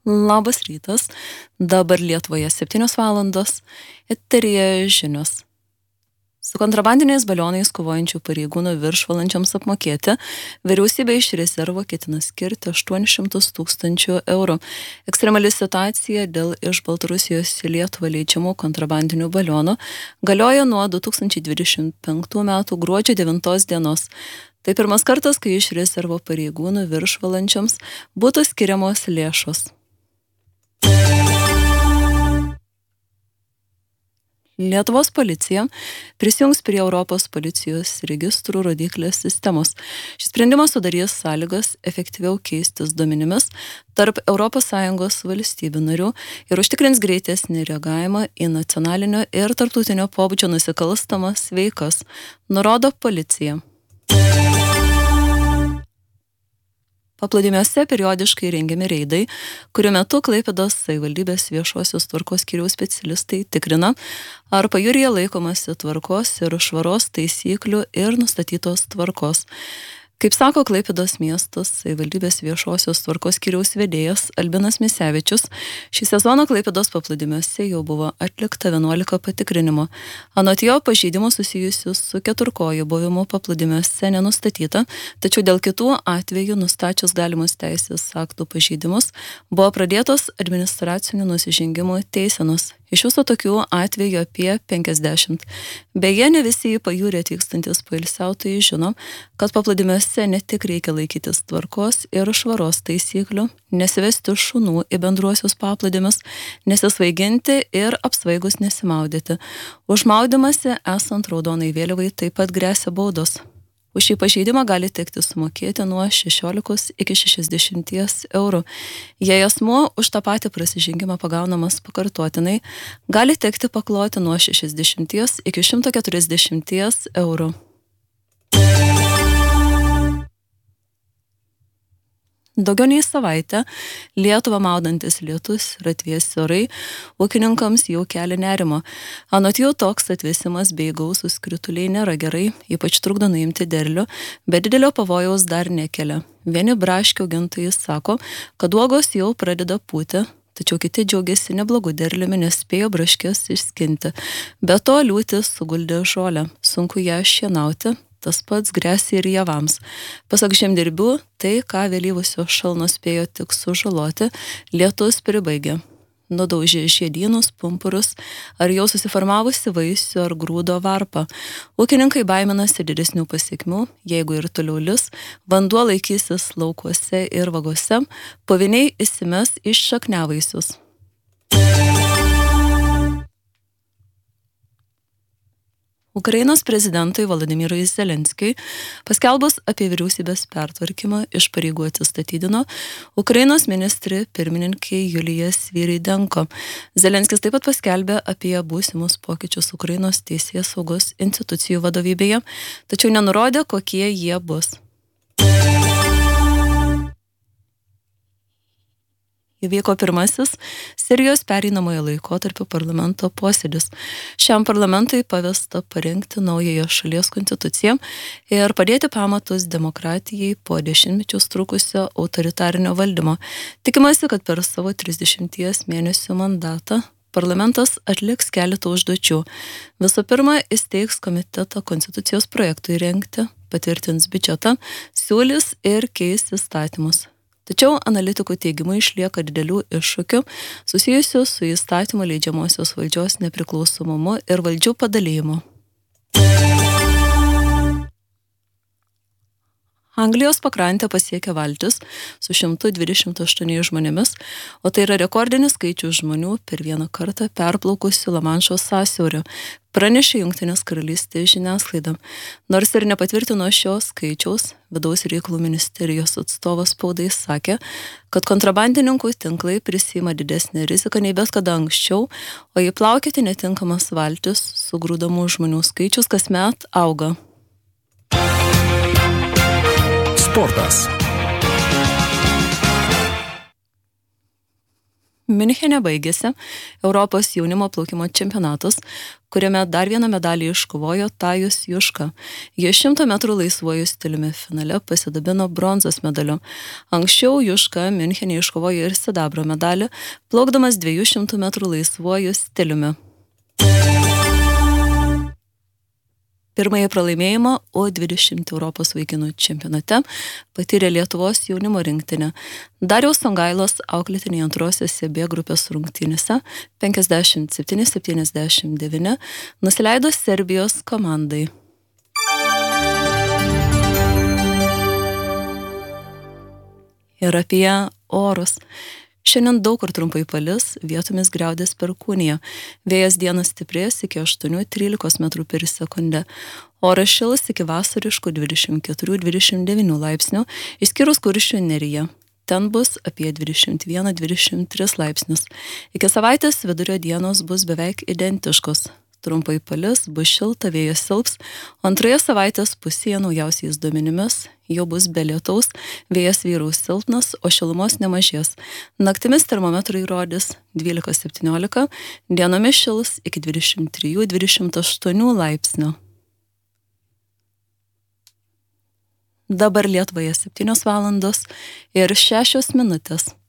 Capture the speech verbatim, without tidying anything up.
Labas rytas, dabar Lietuvoje septynios valandos, eteryje žinios. Su kontrabandiniais balionais kovojančių pareigūnų viršvalandžiams apmokėti, vyriausybė iš rezervo ketina skirti aštuonis šimtus tūkstančių eurų. Ekstremali situacija dėl iš Baltarusijos į Lietuvą leidžiamų kontrabandinių balionų galioja nuo du tūkstančiai dvidešimt penktų metų gruodžio devintos dienos. Tai pirmas kartas, kai iš rezervo pareigūnų viršvalandžiams būtų skiriamos lėšos. Lietuvos policija prisijungs prie Europos policijos registrų rodiklės sistemos. Šis sprendimas sudarys sąlygas efektyviau keistis duomenimis tarp Europos Sąjungos valstybių narių ir užtikrins greitesnį reagavimą į nacionalinio ir tarptautinio pobūdžio nusikalstamas veikas, nurodo policija. Paplūdimiuose periodiškai rengiami reidai, kurių metu Klaipėdos savivaldybės viešosios tvarkos skyriaus specialistai tikrina, ar pajūryje laikomasi tvarkos ir švaros taisyklių ir nustatytos tvarkos. Kaip sako Klaipėdos miestas savivaldybės viešosios tvarkos skyriaus vedėjas Albinas Misevičius, šį sezoną Klaipėdos paplūdimiuose jau buvo atlikta vienuolika patikrinimų. Anot jo, pažeidimų susijusių su keturkojų buvimu paplūdimiuose nenustatyta, tačiau dėl kitų atvejų nustačius galimus teisės aktų pažeidimus buvo pradėtos administracinių nusižengimų teisenos. Iš viso tokių atvejų apie penkiasdešimt. Beje, ne visi į pajūrį atvykstantis poilsiautojai žino, kad paplūdimiuose ne tik reikia laikytis tvarkos ir švaros taisyklių, nesivesti šunų į bendruosius paplūdimius, nesisvaiginti ir apsvaigus nesimaudyti. Už maudymąsi esant raudonai vėliavai taip pat gresia baudos. Už šį pažeidimą gali tekti sumokėti nuo šešiolikos iki šešiasdešimties eurų. Jei asmuo už tą patį prasižengimą pagaunamas pakartotinai, gali tekti pakloti nuo šešiasdešimties iki šimto keturiasdešimties eurų. Daugiau nei savaitę Lietuvą maudantis lietus ir atvėsi orai ūkininkams jau kelia nerimo. Anot jų toks atvėsimas bei gausūs krituliai nėra gerai, ypač trukdo nuimti derlių, bet didelio pavojaus dar nekelia. Vieni braškių augintojai sako, kad uogos jau pradeda pūti, tačiau kiti džiaugiasi neblogų derliumi, nes spėjo braškes išskinti. Be to liūtis suguldė žolę, sunku ją šienauti. Tas pats gresia ir javams. Pasak žemdirbių, tai, ką vėlyvusios šalnos spėjo tik sužaloti, lietus pribaigė. Nudaužė žiedynus, pumpurus ar jau susiformavusi vaisių ar grūdo varpą. Ūkininkai baiminasi didesnių pasiekmių, jeigu ir toliau lis, vanduo laikysis laukuose ir vagose, poviniai įsimes iš šakniavaisius. Ukrainos prezidentui Volodymyrui Zelenskiui paskelbus apie vyriausybės pertvarkymą iš pareigų atsistatydino Ukrainos ministrė pirmininkė Julija Svyrydenko. Zelenskis taip pat paskelbė apie būsimus pokyčius Ukrainos teisės saugos institucijų vadovybėje, tačiau nenurodė, kokie jie bus. Įvyko pirmasis Sirijos pereinamojo laikotarpio parlamento posėdis. Šiam parlamentui pavesta parengti naująją šalies konstituciją ir padėti pamatus demokratijai po dešimtmečius trukusio autoritarinio valdymo. Tikimasi, kad per savo trisdešimties mėnesių mandatą parlamentas atliks keletą užduočių. Visų pirma, įsteigs komitetą konstitucijos projektui rengti, patvirtins biudžetą, siūlys ir keis įstatymus. Tačiau analitikų teigimu išlieka didelių iššūkių susijusių su įstatymų leidžiamosios valdžios nepriklausomumu ir valdžių padalymu. Anglijos pakrantę pasiekė valtis su šimtu dvidešimt aštuoniais žmonėmis, o tai yra rekordinis skaičius žmonių per vieną kartą perplaukusių Lamanšo sąsiaurio, pranešė Jungtinės karalystės žiniasklaida. Nors ir nepatvirtino šios skaičiaus, vidaus reikalų ministerijos atstovas spaudai sakė, kad kontrabandininkų tinklai prisiima didesnę riziką nei bet kada anksčiau, o įplaukioti netinkamas valtis su grūdamų žmonių skaičius kasmet auga. Sportas. Miunchene baigėsi Europos jaunimo plaukimo čempionatas, kuriame dar vieną medalį iškovojo Tajus Juška. Jis šimto metrų laisvuoju stiliumi finale pasidabino bronzos medaliu. Anksčiau Juška Miunchene iškovojo ir sidabro medalį, plaukdamas dviejų šimtų metrų laisvuoju stiliumi. Pirmąjį pralaimėjimą U dvidešimt Europos vaikinų čempionate patyrė Lietuvos jaunimo rinktinė. Dariaus Songailos auklėtiniai antrosiose B grupės rungtynėse penkiasdešimt septyni septyniasdešimt devyni nusileido Serbijos komandai. Ir apie orus. Šiandien daug kur trumpai palis, vietomis griaudės perkūnija. Vėjas dieną stiprės iki aštuonių trylikos metrų per sekundę. Oras šils iki vasariškų dvidešimt keturių dvidešimt devynių laipsnių, išskyrus Kuršių neriją. Ten bus apie dvidešimt vieną dvidešimt tris laipsnius. Iki savaitės vidurio dienos bus beveik identiškos. Trumpai palis, bus šilta, vėjas silps, o antroje savaitės pusėje naujausiais duomenimis jau bus be lietaus, vėjas vyraus silpnas, o šilumos nemažės. Naktimis termometrai rodys dvylika septyniolika, dienomis šils iki dvidešimt trijų dvidešimt aštuonių laipsnių. Dabar Lietuvoje septynios valandos ir šešios minutės.